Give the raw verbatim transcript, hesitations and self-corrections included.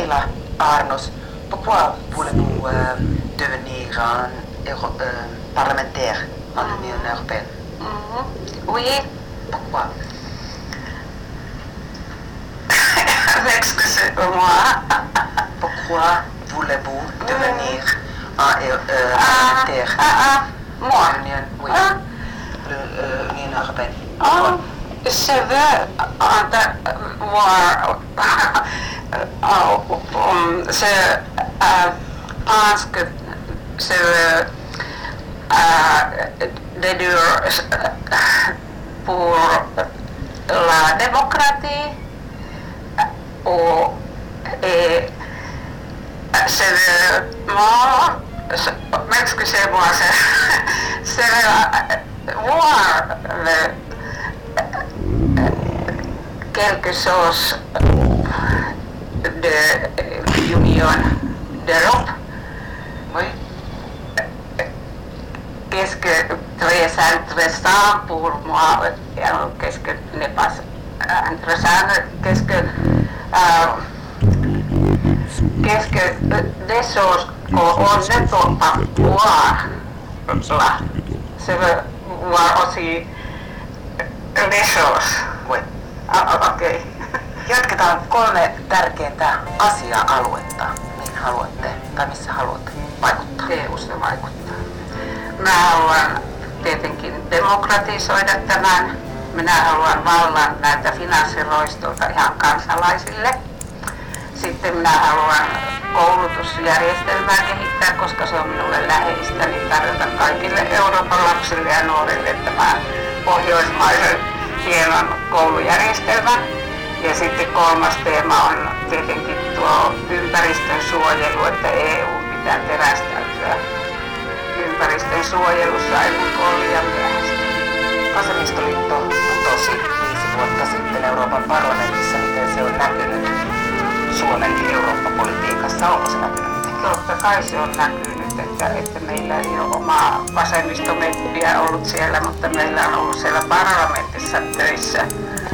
Leila Arnos, pourquoi voulez-vous euh, devenir un Euro euh, parlementaire en l'Union européenne? Mm-hmm. Oui. Pourquoi? Excusez-moi. Pourquoi voulez-vous devenir un euh, Ah, parlementaire ah, ah, moi. en l'Union oui. Ah. euh, l'Union européenne? Oh, je veux voir. Oh, um, je uh, pense que je veux uh, déduire pour la démocratie ou, et je veux moi, excusez-moi, je, je veux voir le quelque chose de l'Union d'Europe. Oui. Qu'est-ce que très intéressant pour moi, qu'est-ce que n'est pas intéressant, qu'est-ce que euh, qu'est-ce que des choses qu'on ne peut pas voir là. Je veux voir aussi des choses. Oui. Ah, okei. Okay. Jatketaan kolme tärkeintä asia-aluetta, mihin haluatte tai missä haluatte vaikuttaa. E U:ssa vaikuttaa. Mä haluan tietenkin demokratisoida tämän. Minä haluan vallan näitä finanssiroistoilta ihan kansalaisille. Sitten minä haluan koulutusjärjestelmää kehittää, koska se on minulle läheistä, niin tarjota kaikille Euroopan lapsille ja nuorille tämän pohjoismaisen hienon koulujärjestelmän. Ja sitten kolmas teema on tietenkin tuo ympäristön suojelu, että E U pitää terästäytyä ympäristön suojelussa ennen kuin on liian myöhäistä. Vasemmistoliitto putosi viisi vuotta sitten Euroopan parlamentissa. Miten se on näkynyt Suomen Eurooppa-politiikassa? Onko se näkynyt? Totta kai se on näkynyt, että, että meillä ei ole omaa vasemmistomeppiä ollut siellä, mutta meillä on ollut siellä parlamentissa töissä